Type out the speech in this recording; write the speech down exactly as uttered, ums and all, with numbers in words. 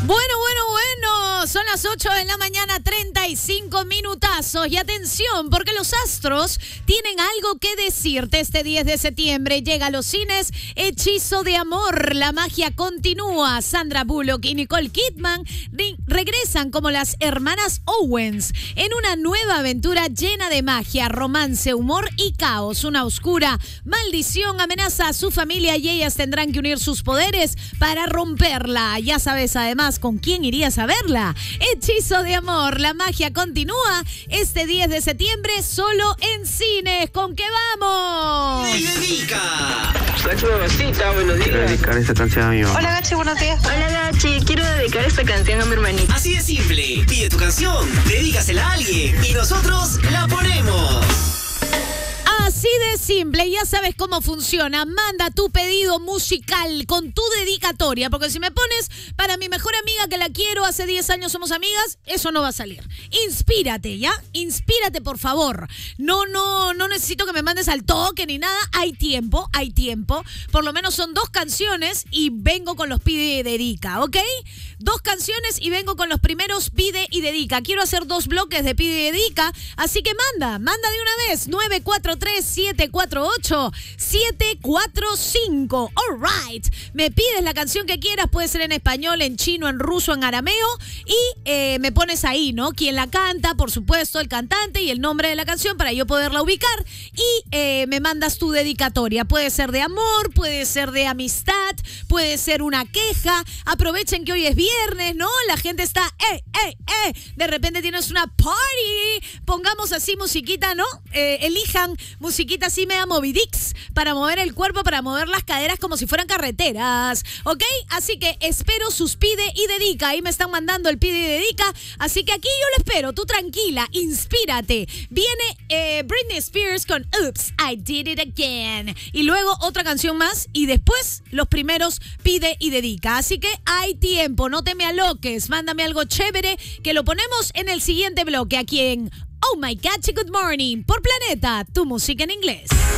Bueno, bueno, bueno, son las ocho de la mañana, treinta y cinco minutazos. Y atención, porque los astros tienen algo que decirte. Este diez de septiembre llega a los cines Hechizo de Amor. La magia continúa. Sandra Bullock y Nicole Kidman re- regresan como las hermanas Owens en una nueva aventura llena de magia, romance, humor y caos. Una oscura maldición amenaza a su familia y ellas tendrán que unir sus poderes para romperla. Ya sabes además con quién irías a verla. Hechizo de Amor, la magia continúa este diez de septiembre solo en cines. ¿Con qué vamos? ¡Me dedica! Gachi, mamacita, buenos días. Quiero dedicar esta canción a mi mamá. Hola Gachi, buenos días. Hola Gachi, quiero dedicar esta canción a mi hermanita. Así de simple. Pide tu canción, dedícasela a alguien y nosotros la ponemos. Así de simple, ya sabes cómo funciona. Manda tu pedido musical con tu dedicatoria, porque si me pones para mi mejor amiga que la quiero, hace diez años somos amigas, eso no va a salir. Inspírate, ¿ya? Inspírate, por favor. No, no, no necesito que me mandes al toque ni nada. Hay tiempo, hay tiempo. Por lo menos son dos canciones y vengo con los pide y dedica, ¿ok? Dos canciones y vengo con los primeros pide y dedica. Quiero hacer dos bloques de pide y dedica, así que manda, manda de una vez. nueve cuatro tres siete cuatro ocho siete cuatro cinco. All right. Me pides la canción que quieras, puede ser en español, en chino, en ruso, en arameo, y eh, me pones ahí, ¿no? Quién la canta, por supuesto, el cantante y el nombre de la canción para yo poderla ubicar, y eh, me mandas tu dedicatoria. Puede ser de amor, puede ser de amistad, puede ser una queja. Aprovechen que hoy es viernes, ¿no? La gente está, eh, eh, eh. De repente tienes una party. Pongamos así musiquita, ¿no? Eh, elijan musiquita así media movidix para mover el cuerpo, para mover las caderas como si fueran carreteras, ¿ok? Así que espero sus pide y dedica. Ahí me están mandando el pide y dedica, así que aquí yo lo espero. Tú tranquila, inspírate. Viene eh, Britney Spears con Oops, I Did It Again, y luego otra canción más, y después los primeros pide y dedica. Así que hay tiempo, no te me aloques. Mándame algo chévere que lo ponemos en el siguiente bloque aquí en Oh My God, Good Morning por Planeta, tu música en inglés.